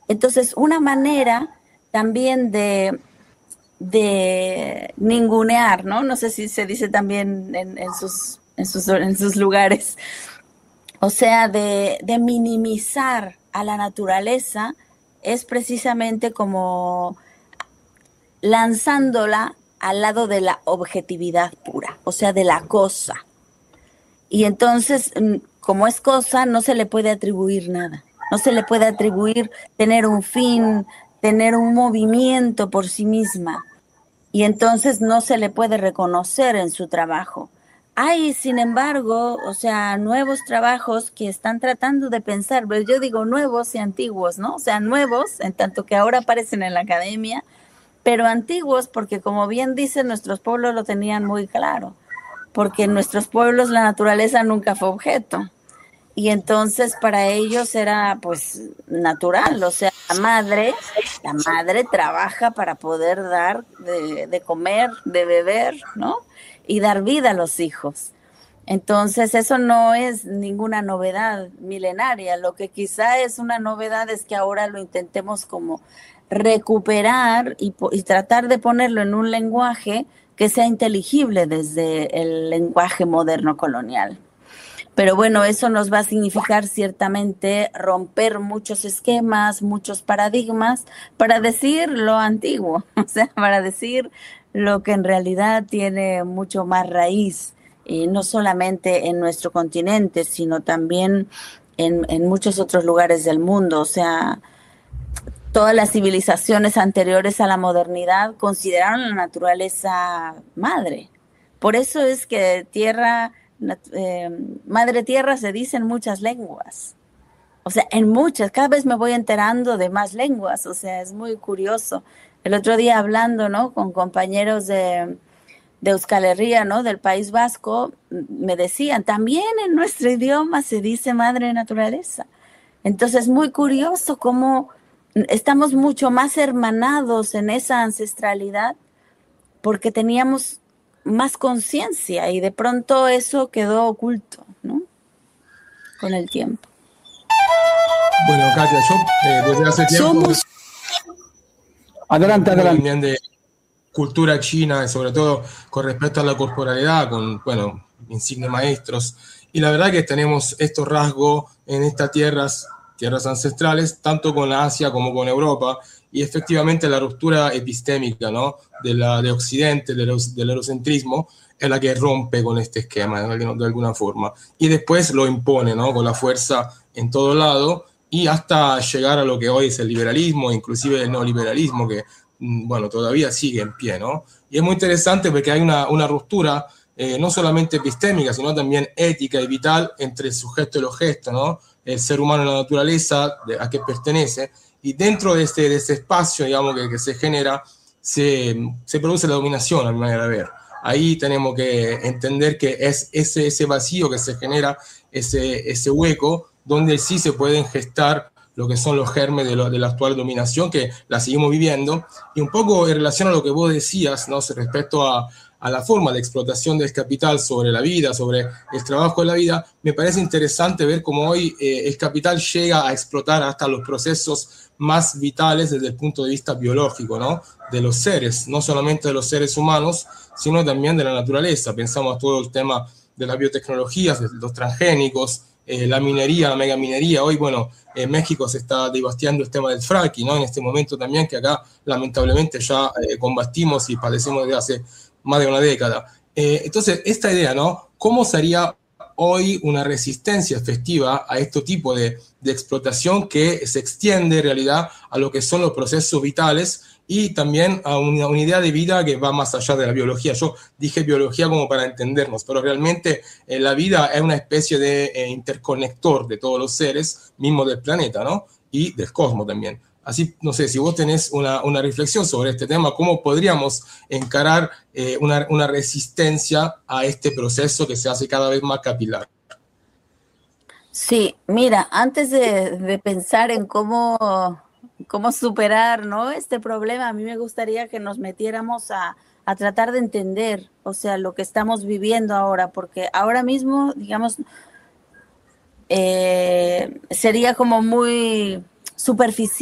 Entonces, una manera también de ningunear, ¿no? No sé si se dice también en sus lugares, o sea, de minimizar a la naturaleza es precisamente como lanzándola al lado de la objetividad pura, o sea, de la cosa. Y entonces, como es cosa, no se le puede atribuir nada. No se le puede atribuir tener un fin, tener un movimiento por sí misma. Y entonces no se le puede reconocer en su trabajo. Hay, sin embargo, o sea, nuevos trabajos que están tratando de pensar, pero yo digo nuevos y antiguos, ¿no? O sea, nuevos, en tanto que ahora aparecen en la academia, pero antiguos porque, como bien dicen, nuestros pueblos lo tenían muy claro, porque en nuestros pueblos la naturaleza nunca fue objeto. Y entonces para ellos era pues natural, o sea, la madre trabaja para poder dar de comer, de beber, ¿no? Y dar vida a los hijos. Entonces eso no es ninguna novedad milenaria, lo que quizá es una novedad es que ahora lo intentemos como recuperar y tratar de ponerlo en un lenguaje que sea inteligible desde el lenguaje moderno colonial. Pero bueno, eso nos va a significar ciertamente romper muchos esquemas, muchos paradigmas, para decir lo antiguo, o sea, para decir lo que en realidad tiene mucho más raíz, y no solamente en nuestro continente, sino también en muchos otros lugares del mundo. O sea, todas las civilizaciones anteriores a la modernidad consideraron la naturaleza madre. Por eso es que madre tierra se dice en muchas lenguas. O sea, en muchas, cada vez me voy enterando de más lenguas, o sea, es muy curioso. El otro día hablando, ¿no? Con compañeros de Euskal Herria, ¿no? Del País Vasco, me decían, también en nuestro idioma se dice madre naturaleza. Entonces, muy curioso cómo estamos mucho más hermanados en esa ancestralidad porque teníamos más conciencia y de pronto eso quedó oculto, ¿no? Con el tiempo. Bueno, Katia, yo desde hace tiempo Somos. Adelante, adelante. también de cultura china, y sobre todo con respecto a la corporalidad, con, bueno, insignes maestros. Y la verdad que tenemos estos rasgos en estas tierras ancestrales, tanto con la Asia como con Europa, y efectivamente la ruptura epistémica, ¿no? de Occidente, del eurocentrismo, es la que rompe con este esquema de alguna forma. Y después lo impone, ¿no? Con la fuerza en todo lado, y hasta llegar a lo que hoy es el liberalismo, inclusive el neoliberalismo, que bueno, todavía sigue en pie, ¿no? Y es muy interesante porque hay una ruptura no solamente epistémica, sino también ética y vital entre el sujeto y el objeto, ¿no? El ser humano y la naturaleza, a qué pertenece, y dentro de este espacio, digamos, que se genera, se produce la dominación, a mi manera de ver. Ahí tenemos que entender que es ese vacío que se genera, ese hueco, donde sí se pueden gestar lo que son los germes de la actual dominación, que la seguimos viviendo, y un poco en relación a lo que vos decías, ¿no? Respecto a la forma de explotación del capital sobre la vida, sobre el trabajo de la vida, me parece interesante ver cómo hoy el capital llega a explotar hasta los procesos más vitales desde el punto de vista biológico, ¿no? De los seres, no solamente de los seres humanos, sino también de la naturaleza. Pensamos a todo el tema de las biotecnologías, de los transgénicos, la minería, la megaminería. Hoy, bueno, en México se está devasteando el tema del fracking, ¿no? En este momento también, que acá lamentablemente ya combatimos y padecemos desde hace más de una década. Entonces, esta idea, ¿no? ¿Cómo sería hoy una resistencia efectiva a este tipo de explotación que se extiende en realidad a lo que son los procesos vitales y también a una idea de vida que va más allá de la biología? Yo dije biología como para entendernos, pero realmente la vida es una especie de interconector de todos los seres, mismo del planeta, ¿no? Y del cosmos también. Así, no sé, si vos tenés una reflexión sobre este tema, ¿cómo podríamos encarar una resistencia a este proceso que se hace cada vez más capilar? Sí, mira, antes de pensar en cómo superar, ¿no? Este problema, a mí me gustaría que nos metiéramos a tratar de entender, o sea, lo que estamos viviendo ahora, porque ahora mismo, digamos, sería como muy superficial